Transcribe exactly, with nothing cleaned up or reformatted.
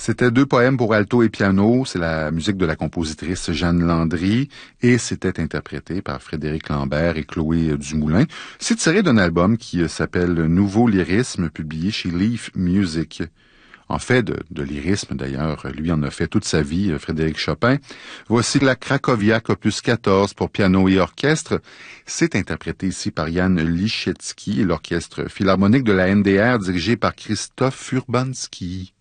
C'était deux poèmes pour alto et piano. C'est la musique de la compositrice Jeanne Landry et c'était interprété par Frédéric Lambert et Chloé Dumoulin. C'est tiré d'un album qui s'appelle Nouveau lyrisme, publié chez Leaf Music. En fait, de, de lyrisme d'ailleurs, lui en a fait toute sa vie, Frédéric Chopin. Voici la Krakowiak opus quatorze pour piano et orchestre. C'est interprété ici par Yann Liszewski et l'orchestre philharmonique de la N D R dirigé par Christophe Urbanski.